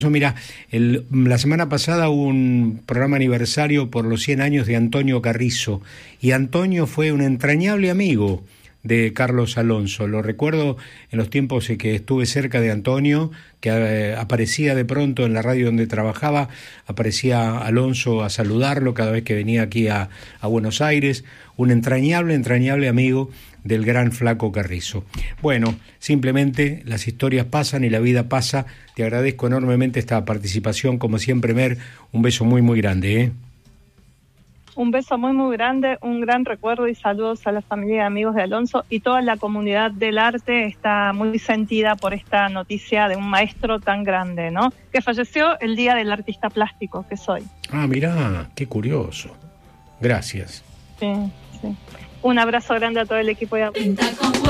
Mira, la semana pasada hubo un programa aniversario por los 100 años de Antonio Carrizo, y Antonio fue un entrañable amigo de Carlos Alonso. Lo recuerdo en los tiempos en que estuve cerca de Antonio, que aparecía de pronto en la radio donde trabajaba, aparecía Alonso a saludarlo cada vez que venía aquí a Buenos Aires, un entrañable amigo del gran Flaco Carrizo. Bueno, simplemente las historias pasan y la vida pasa. Te agradezco enormemente esta participación, como siempre, Mer, un beso muy, muy grande, ¿eh? Un beso muy, muy grande, un gran recuerdo y saludos a la familia y amigos de Alonso, y toda la comunidad del arte está muy sentida por esta noticia de un maestro tan grande, ¿no? Que falleció el día del artista plástico que soy. Ah, mirá, qué curioso. Gracias. Sí, sí. Un abrazo grande a todo el equipo de